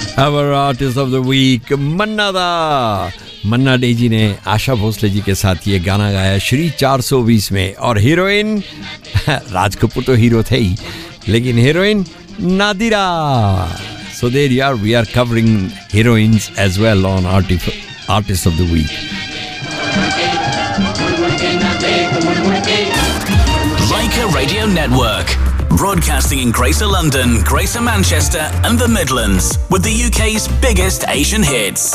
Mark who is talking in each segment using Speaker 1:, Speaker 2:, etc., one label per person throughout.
Speaker 1: Our artist of the week, मन्ना दा। मन्ना day जी ने आशा भोसले जी के साथ ये गाना गाया श्री 420 में, और हीरोइन राज कपूर तो हीरो थे ही, लेकिन heroine Nadira. So there you are, we are covering heroines as well on Artist of the Week.
Speaker 2: Leica Radio Network. Broadcasting in Greater London, Greater Manchester and the Midlands with the UK's biggest Asian hits.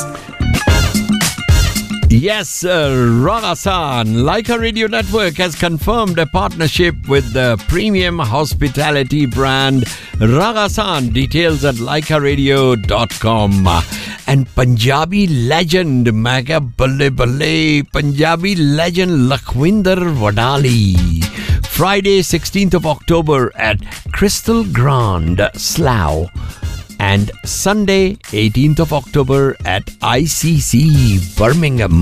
Speaker 1: Yes, Ragasan, Leica Radio Network has confirmed a partnership with the premium hospitality brand Ragasan. Details at leicaradio.com. And Punjabi legend, Mega Balle Balle, Punjabi legend Lakhwinder Wadali. Friday, 16th of October at Crystal Grand, Slough. And Sunday, 18th of October at ICC, Birmingham.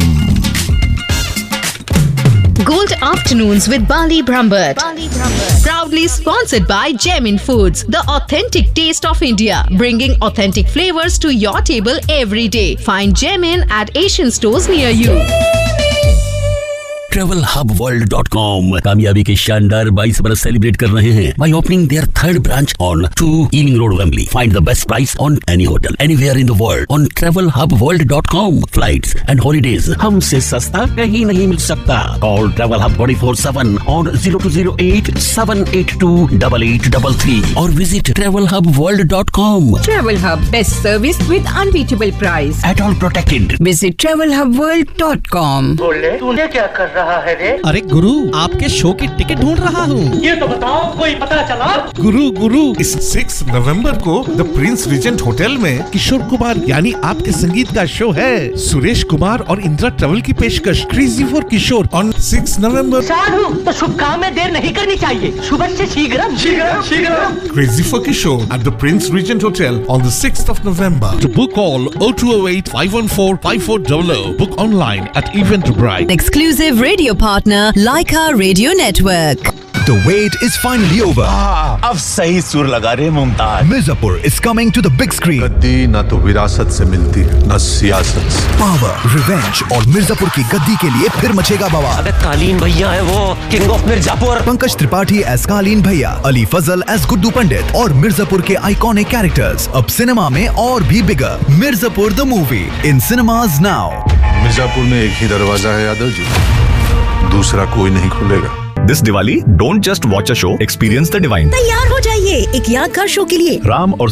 Speaker 3: Gold Afternoons with Bali Brambert. Proudly sponsored by Gemin Foods, the authentic taste of India, bringing authentic flavors to your table every day. Find Gemin at Asian stores near you.
Speaker 4: TravelHubWorld.com कामयाबी के शानदार 22 बरस celebrate कर रहे हैं by opening their third branch on 2 Ealing Road, Wembley. Find the best price on any hotel anywhere in the world on TravelHubWorld.com. Flights and holidays हमसे सस्ता कहीं नहीं मिल सकता. Call Travel Hub 24/7 on 0208-782-8833 or visit TravelHubWorld.com.
Speaker 5: Travel Hub, best service with unbeatable price.
Speaker 4: At all protected.
Speaker 5: Visit TravelHubWorld.com.
Speaker 6: बोले तूने क्या कर रहा है रे?
Speaker 7: अरे गुरु, आपके शो की टिकट ढूंढ रहा हूँ।
Speaker 6: ये तो बताओ, कोई पता चला?
Speaker 8: गुरु इस 6 नवंबर को द प्रिंस रीजेंट होटल में किशोर कुमार यानी आपके संगीत का शो है। सुरेश कुमार और इंदिरा ट्रेवल की पेशकश क्रेजी फॉर किशोर ऑन 6 नवंबर।
Speaker 6: साधु, तो शुभ काम में देर नहीं करनी चाहिए। सुबह से शीघ्रम।
Speaker 8: Crazy for Kishore at the Prince Regent Hotel on the 6th of November. To book, call 0208-514-5400. Book online at Eventbrite.
Speaker 3: Exclusive radio partner, Leica Radio Network.
Speaker 9: The wait is finally over.
Speaker 10: अब सही सुर लगा रे Mumtaz.
Speaker 9: Mirzapur is coming to the big screen.
Speaker 11: गद्दी ना तो विरासत से मिलती है, ना सियासत से.
Speaker 9: Power, revenge और मिर्जापुर की गद्दी के लिए फिर मचेगा बवाल.
Speaker 6: अबे कालीन भैया है वो, king of Mirzapur.
Speaker 9: Pankaj Tripathi as कालीन भैया, अली फजल एज गुड्डू पंडित और मिर्जापुर के आइकॉनिक कैरेक्टर्स अब सिनेमा में और भी बिगर. Mirzapur the movie in cinemas now.
Speaker 11: Mirzapur में एक ही दरवाजा है यादव जी, दूसरा कोई नहीं खुलेगा.
Speaker 12: This Diwali, don't just watch a show, experience the divine.
Speaker 3: तैयार हो जाइए एक यादगार शो के लिए.
Speaker 12: राम और